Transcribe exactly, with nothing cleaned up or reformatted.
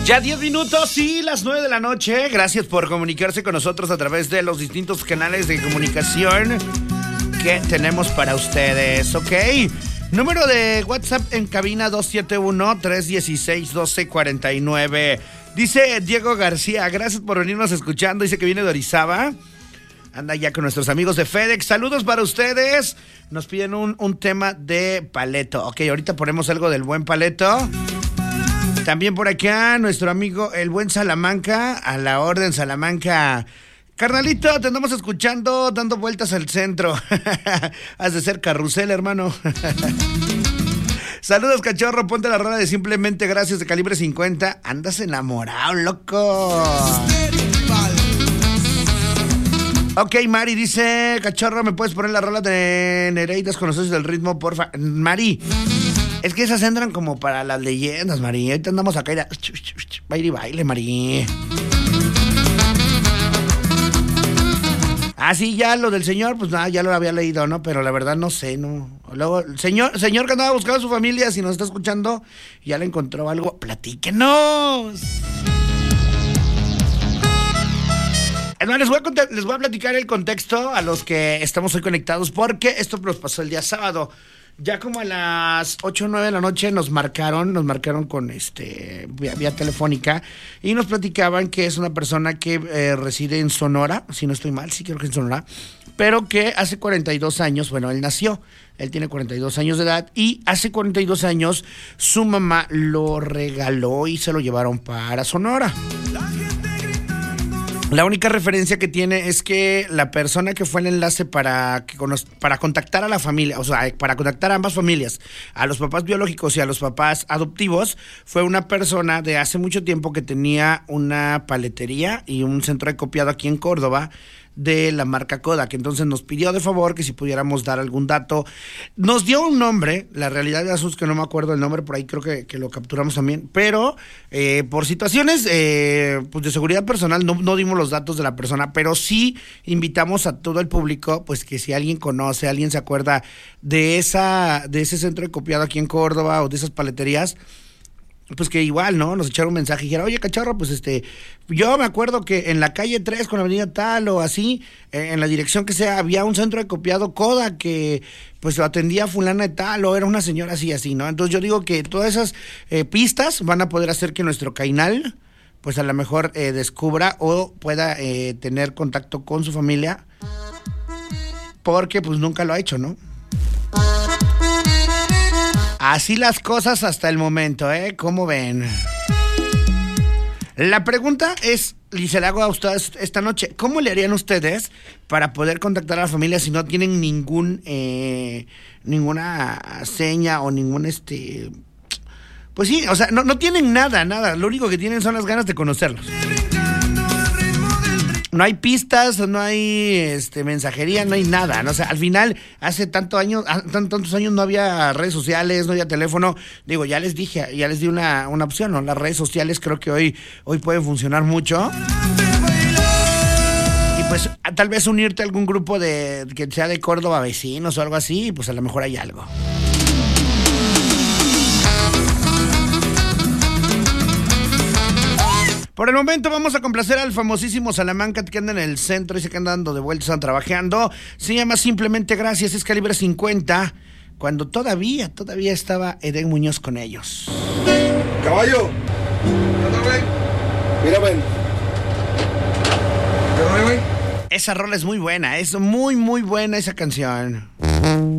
Ya diez minutos y las nueve de la noche. Gracias por comunicarse con nosotros a través de los distintos canales de comunicación que tenemos para ustedes, ¿ok? Número de WhatsApp en cabina dos siete uno, tres uno seis, uno dos cuatro nueve. Dice Diego García, gracias por venirnos escuchando. Dice que viene de Orizaba. Anda ya con nuestros amigos de FedEx. Saludos para ustedes. Nos piden un, un tema de Paleto. Ok, ahorita ponemos algo del buen Paleto. También por acá nuestro amigo el buen Salamanca. A la orden, Salamanca. Carnalito, te andamos escuchando dando vueltas al centro. Has de ser carrusel, hermano. Saludos, cachorro. Ponte la rola de Simplemente Gracias de Calibre cincuenta. Andas enamorado, loco. Ok, Mari dice, cachorro, ¿me puedes poner la rola de Nereidas con los socios del ritmo, porfa? Mari, es que esas entran como para las leyendas, Mari. Ahorita andamos acá y da... baile y baile, Mari. Ah, sí, ya lo del señor, pues nada, ya lo había leído, ¿no? Pero la verdad no sé, ¿no? Luego, el señor, señor que andaba buscando a su familia, si nos está escuchando, ya le encontró algo, platíquenos. No, les voy, a contar, les voy a platicar el contexto a los que estamos hoy conectados, porque esto nos pasó el día sábado. Ya como a las ocho o nueve de la noche nos marcaron, nos marcaron con este vía, vía telefónica y nos platicaban que es una persona que eh, reside en Sonora, si no estoy mal, sí creo que en Sonora, pero que hace cuarenta y dos años, bueno, él nació, él tiene cuarenta y dos años de edad y hace cuarenta y dos años su mamá lo regaló y se lo llevaron para Sonora. La única referencia que tiene es que la persona que fue el enlace para, que cono- para contactar a la familia, o sea, para contactar a ambas familias, a los papás biológicos y a los papás adoptivos, fue una persona de hace mucho tiempo que tenía una paletería y un centro de copiado aquí en Córdoba de la marca Kodak. Entonces nos pidió de favor que si pudiéramos dar algún dato. Nos dio un nombre, la realidad de asuntos que no me acuerdo el nombre, por ahí creo que, que lo capturamos también, pero eh, por situaciones eh, pues de seguridad personal no, no dimos los datos de la persona, pero sí invitamos a todo el público, pues que si alguien conoce, alguien se acuerda de esa de ese centro de copiado aquí en Córdoba o de esas paleterías, pues que igual, ¿no? Nos echaron un mensaje y dijeron, oye, cachorro, pues este, yo me acuerdo que en la calle tres con la avenida tal o así, eh, en la dirección que sea, había un centro de copiado Kodak que pues lo atendía fulana de tal o era una señora así, así, ¿no? Entonces yo digo que todas esas eh, pistas van a poder hacer que nuestro Cainal, pues a lo mejor eh, descubra o pueda eh, tener contacto con su familia, porque pues nunca lo ha hecho, ¿no? Así las cosas hasta el momento, ¿eh? ¿Cómo ven? La pregunta es, y se la hago a ustedes esta noche, ¿cómo le harían ustedes para poder contactar a la familia si no tienen ningún, eh, ninguna seña o ningún, este... Pues sí, o sea, no, no tienen nada, nada, lo único que tienen son las ganas de conocerlos. No hay pistas, no hay este mensajería, no hay nada, ¿no? O sea, al final, hace tantos años, tantos años no había redes sociales, no había teléfono. Digo, ya les dije, ya les di una, una opción, ¿no? Las redes sociales creo que hoy, hoy pueden funcionar mucho. Y pues, tal vez unirte a algún grupo de que sea de Córdoba vecinos o algo así, pues a lo mejor hay algo. Por el momento vamos a complacer al famosísimo Salamanca que anda en el centro, dice que anda dando de vueltas, están trabajando. Se llama Simplemente Gracias, es Calibre cincuenta, cuando todavía, todavía estaba Edén Muñoz con ellos. Caballo, mira, ven. Esa rola es muy buena, es muy, muy buena esa canción.